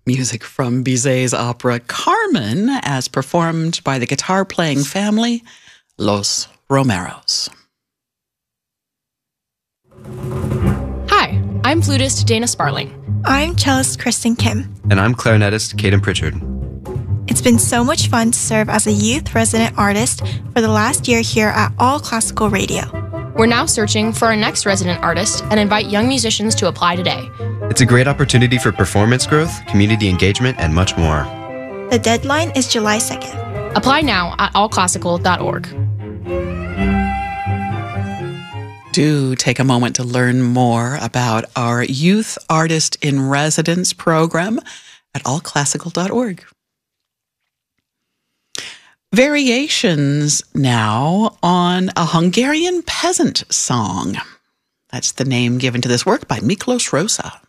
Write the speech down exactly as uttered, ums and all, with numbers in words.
Music from Bizet's opera Carmen, as performed by the guitar-playing family Los Romeros. Hi, I'm flutist Dana Sparling. I'm cellist Kristen Kim. And I'm clarinetist Caden Pritchard. It's been so much fun to serve as a youth resident artist for the last year here at All Classical Radio. We're now searching for our next resident artist and invite young musicians to apply today. It's a great opportunity for performance growth, community engagement, and much more. The deadline is July second. Apply now at all classical dot org. Do take a moment to learn more about our Youth Artist in Residence program at all classical dot org. Variations now on a Hungarian peasant song. That's the name given to this work by Miklos Rózsa.